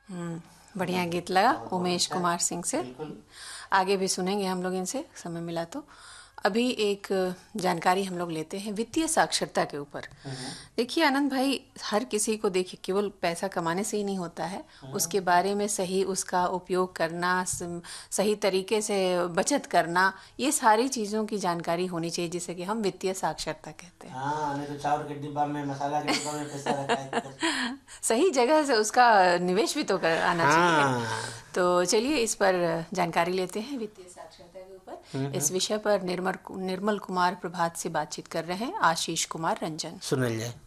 बढ़िया गीत लगा उमेश कुमार सिंह से। बिल्कुल। आगे भी सुनेंगे हम लोग इनसे समय मिला तो। अभी एक जानकारी हम लोग लेते हैं वित्तीय साक्षरता के ऊपर। देखिए आनंद भाई, हर किसी को देखिए केवल पैसा कमाने से ही नहीं होता है, उसके बारे में सही उसका उपयोग करना, सही तरीके से बचत करना, ये सारी चीज़ों की जानकारी होनी चाहिए, जिसे कि हम वित्तीय साक्षरता कहते हैं। हाँ, नहीं तो चावल के डिब्बा में, मसाला के डिब्बा में पैसा रखा है। सही जगह से उसका निवेश भी तो कर आना चाहिए। हाँ। तो चलिए इस पर जानकारी लेते हैं वित्तीय साक्षरता के ऊपर। इस विषय पर निर्मल कुमार प्रभात से बातचीत कर रहे हैं आशीष कुमार रंजन। सुन जाए।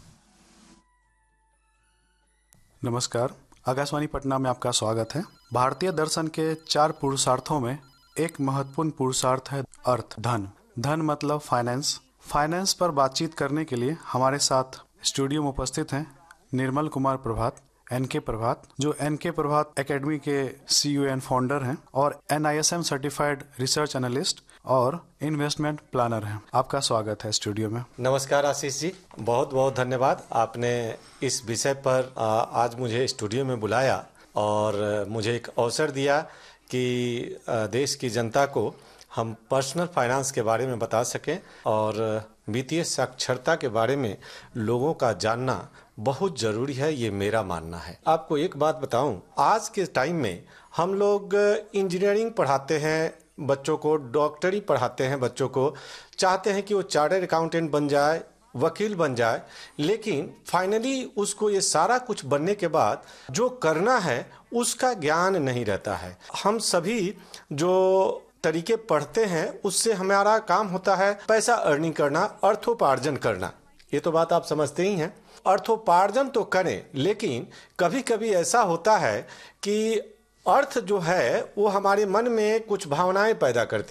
नमस्कार, आकाशवाणी पटना में आपका स्वागत है। भारतीय दर्शन के 4 पुरुषार्थों में एक महत्वपूर्ण पुरुषार्थ है अर्थ, धन। धन मतलब फाइनेंस। फाइनेंस पर बातचीत करने के लिए हमारे साथ स्टूडियो में उपस्थित हैं निर्मल कुमार प्रभात, एनके प्रभात, जो एनके प्रभात एकेडमी के सीईओ एंड फाउंडर हैं और NISM सर्टिफाइड रिसर्च एनालिस्ट और इन्वेस्टमेंट प्लानर हैं। आपका स्वागत है स्टूडियो में। नमस्कार आशीष जी, बहुत बहुत धन्यवाद। आपने इस विषय पर आज मुझे स्टूडियो में बुलाया और मुझे एक अवसर दिया कि देश की जनता को हम पर्सनल फाइनेंस के बारे में बता सकें और वित्तीय साक्षरता के बारे में लोगों का जानना बहुत ज़रूरी है, ये मेरा मानना है। आपको एक बात बताऊं, आज के टाइम में हम लोग इंजीनियरिंग पढ़ाते हैं बच्चों को, डॉक्टरी पढ़ाते हैं बच्चों को, चाहते हैं कि वो चार्टर्ड अकाउंटेंट बन जाए, वकील बन जाए, लेकिन फाइनली उसको ये सारा कुछ बनने के बाद जो करना है उसका ज्ञान नहीं रहता है। हम सभी जो तरीके पढ़ते हैं उससे हमारा काम होता है पैसा अर्निंग करना, अर्थोपार्जन करना। ये तो बात आप समझते ही हैं। अर्थोपार्जन तो करें, लेकिन कभी कभी ऐसा होता है कि अर्थ जो है वो हमारे मन में कुछ भावनाएं पैदा करती